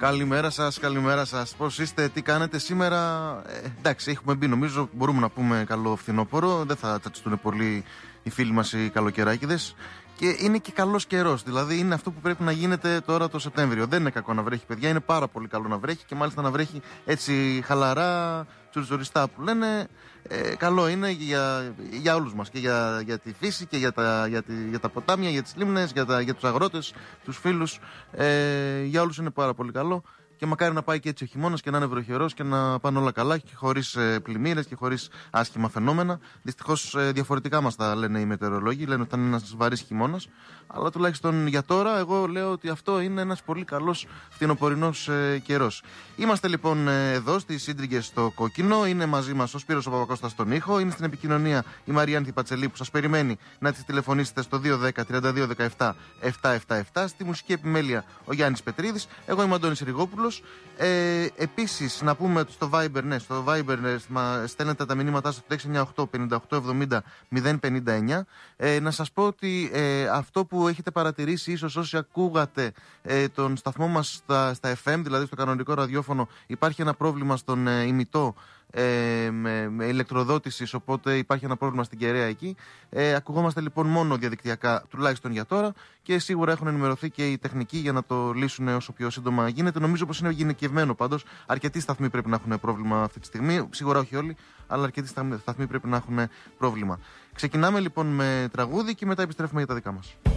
Καλημέρα σας, καλημέρα σας. Πώς είστε, τι κάνετε σήμερα? Εντάξει, έχουμε μπει, νομίζω, μπορούμε να πούμε καλό φθινόπωρο. Δεν θα τσατιστούν πολύ οι φίλοι μας οι καλοκαιράκηδες. Και είναι και καλός καιρός. Δηλαδή είναι αυτό που πρέπει να γίνεται τώρα το Σεπτέμβριο. Δεν είναι κακό να βρέχει, παιδιά. Είναι πάρα πολύ καλό να βρέχει και μάλιστα να βρέχει έτσι χαλαρά, τσουρτζουριστά που λένε. Καλό είναι για όλους μας. Και για τη φύση και για τα ποτάμια, για τις λίμνες, για τους αγρότες, τους φίλους. Για όλους είναι πάρα πολύ καλό. Και μακάρι να πάει και έτσι ο χειμώνας και να είναι βροχερός και να πάνε όλα καλά και χωρίς πλημμύρες και χωρίς άσχημα φαινόμενα. Δυστυχώς διαφορετικά μας τα λένε οι μετεωρολόγοι. Λένε ότι θα είναι ένας βαρύς χειμώνας. Αλλά τουλάχιστον για τώρα, εγώ λέω ότι αυτό είναι ένας πολύ καλός φθινοπορεινός καιρός. Είμαστε λοιπόν εδώ στις Σύντριγγες στο Κόκκινο. Είναι μαζί μας ο Σπύρος ο Παπακώστας στον ήχο. Είναι στην επικοινωνία η Μαριάνθη Πατσελή που σας περιμένει να της τηλεφωνήσετε στο 210-3217-777. Στη μουσική επιμέλεια ο Γιάννης Πετρίδης. Εγώ είμαι ο Αντώνης Ριγόπουλος. Επίσης, να πούμε ότι στο Viber, στο Viber στέλνετε τα μηνύματά σας στο 698-58-70-059. Να σας πω ότι αυτό που έχετε παρατηρήσει, ίσως όσοι ακούγατε τον σταθμό μας στα FM, δηλαδή στο κανονικό ραδιόφωνο, υπάρχει ένα πρόβλημα στον ημιτό με ηλεκτροδότησης, οπότε υπάρχει ένα πρόβλημα στην κεραία εκεί. Ακουγόμαστε λοιπόν μόνο διαδικτυακά, τουλάχιστον για τώρα, και σίγουρα έχουν ενημερωθεί και οι τεχνικοί για να το λύσουν όσο πιο σύντομα γίνεται. Νομίζω πως είναι γενικευμένο πάντως. Αρκετοί σταθμοί πρέπει να έχουν πρόβλημα αυτή τη στιγμή. Σίγουρα όχι όλοι, αλλά αρκετοί σταθμοί πρέπει να έχουν πρόβλημα. Ξεκινάμε λοιπόν με τραγούδι και μετά επιστρέφουμε για τα δικά μας.